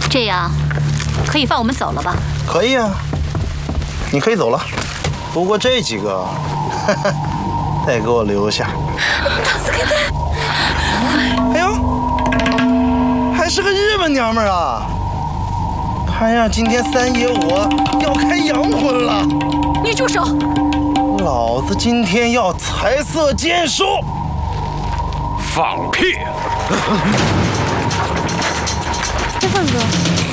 这样可以放我们走了吧？ 可以啊，你可以走了。不过这几个，得给我留下。哎呦，还是个日本娘们儿啊！看样今天三爷我要开洋荤了。 你住手！ 老子今天要财色兼收。 放屁！ 天放哥。